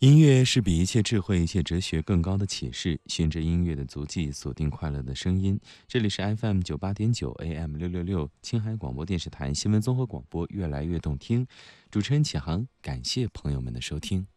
音乐是比一切智慧、一切哲学更高的启示。循着音乐的足迹，锁定快乐的声音。这里是 FM98.9 AM666青海广播电视台新闻综合广播，越来越动听。主持人启航，感谢朋友们的收听。